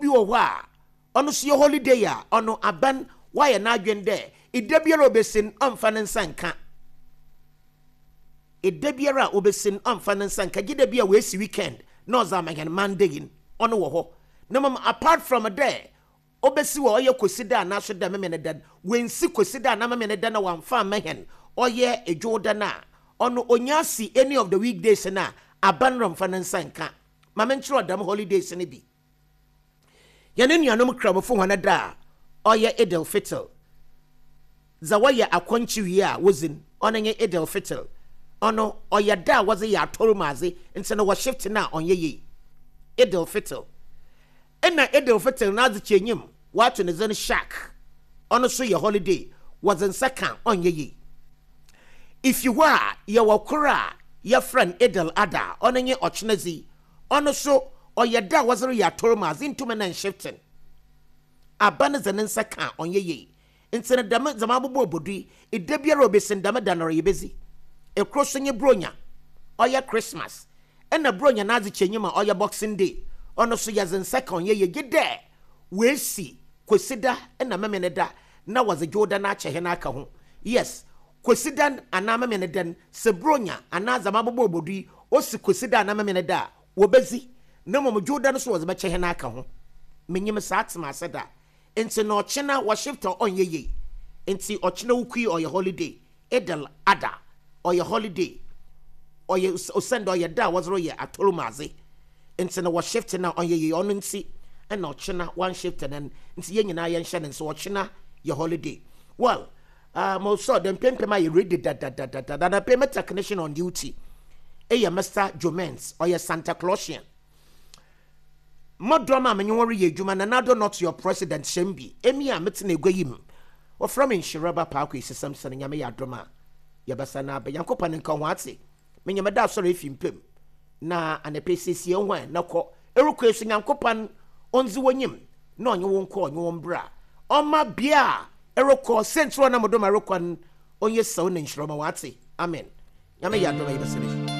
wo ho a ono so holiday a ono aban why na adwen de idebiara obesin amfa ne nsanka idebiara obesin amfa ne nsanka gidebia we si weekend no za magen Monday ono wo ho na mam apart from there obesi wo oye kosida na so da memene dan wensi kosida na memene dan na wamfa mehen oye ejoda na ono onyasi any of the weekdays na abanram fa ne nsanka mamenchiro adam holidays ne bi yane nuanom kramofo hwana da oye Idil Fitr zawaya akwanchi wi a wozin onenye Idil Fitr ono oye da waze ya torumaze ntse wo shift na onye yi Idil Fitr ena Idil Fitr na azi chenyim watu ne zan shak ono so ye holiday wazin saka onye yi if you were ye wakura your friend Idil Adha onenye ochnazi ono so oye da waze ya torumaze ntuma na shifting abane zanen saka onye yi ntse dama zama bobo bodui idebiara obesin dama danoro yebezi ekrosonye bronya oya Christmas ena bronya nazi chenyima oya Boxing Day ono so yazen second ye gide we si kwesida ena memene da na waze joda na chehe na aka ho yes kwesida ana memene den se bronya ana zama bobo bodui osi kwesida ana memene da wobezi na mom joda no so waze ba chehe na aka ho menyim saatsema aseda enti no chena wa shift on ye enti ochena wukui oya holiday Idil Adha oya holiday oya osendo oya da wazro ye atolumaze enti na wa shift na on ye ono nti na ochena one shift and nti ye nyina ye nhye nso ochena ye holiday well mo so dem pempema ye ready da payment technician on duty Mr. Jomens oya Santa Clausian Modroma menwori ye djuma na nado not your president Shembi emi a metene egwayim wo from Inshiraba Park is Samson nyame ya doma ya basa na be yankopa ne nka ho ate menyame da soro efimpem na anepesisi enwan na ko eruko esu yankopa onzi wonyim na onye wonko onye wombra oma bia eruko sentro na modoma rokwan onye sawo ne Inshiraba wate amen nyame ya doma yebasene